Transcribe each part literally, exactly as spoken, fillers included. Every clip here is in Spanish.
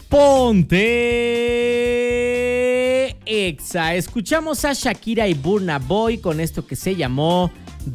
Ponte Exa. Escuchamos a Shakira y Burna Boy con esto que se llamó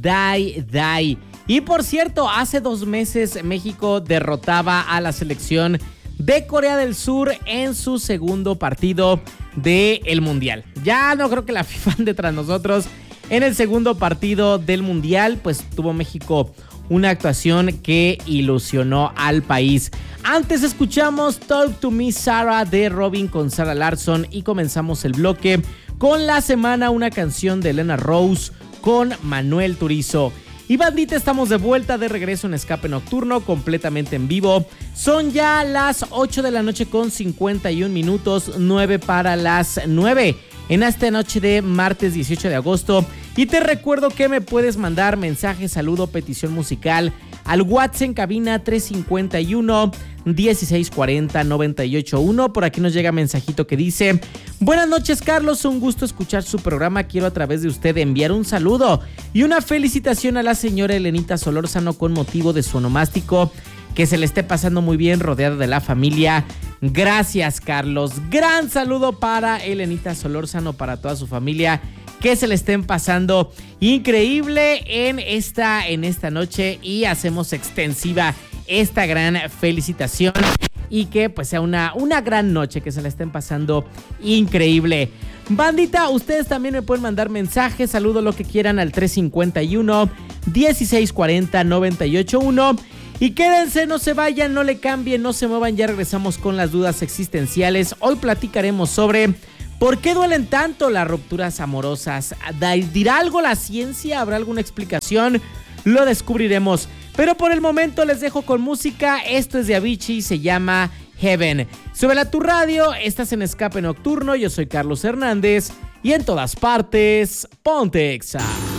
Die Die. Y por cierto, hace dos meses México derrotaba a la selección de Corea del Sur en su segundo partido del Mundial. Ya no creo que la FIFA ande tras nosotros. En el segundo partido del Mundial, pues tuvo México una actuación que ilusionó al país. Antes escuchamos Talk to Me Sarah de Robin con Sarah Larsson y comenzamos el bloque con La Semana, una canción de Elena Rose con Manuel Turizo. Y bandita, estamos de vuelta, de regreso en Escape Nocturno, completamente en vivo. Son ya las ocho de la noche con cincuenta y un minutos, nueve para las nueve. En esta noche de martes dieciocho de agosto. Y te recuerdo que me puedes mandar mensaje, saludo, petición musical al WhatsApp en cabina tres cinco uno, dieciséis cuarenta, noventa y ocho uno. Por aquí nos llega mensajito que dice: buenas noches, Carlos, un gusto escuchar su programa. Quiero a través de usted enviar un saludo y una felicitación a la señora Elenita Solórzano con motivo de su onomástico. Que se le esté pasando muy bien rodeada de la familia. Gracias, Carlos. Gran saludo para Elenita Solórzano, para toda su familia. Que se le estén pasando increíble en esta, en esta noche. Y hacemos extensiva esta gran felicitación. Y que pues sea una, una gran noche, que se la estén pasando increíble. Bandita, ustedes también me pueden mandar mensajes, saludo lo que quieran al tres cinco uno, dieciséis cuarenta, noventa y ocho uno. Y quédense, no se vayan, no le cambien, no se muevan, ya regresamos con las dudas existenciales. Hoy platicaremos sobre ¿por qué duelen tanto las rupturas amorosas? ¿Dirá algo la ciencia? ¿Habrá alguna explicación? Lo descubriremos. Pero por el momento les dejo con música. Esto es de Avicii y se llama Heaven. Súbela a tu radio, estás en Escape Nocturno, yo soy Carlos Hernández y en todas partes, ponte Exa.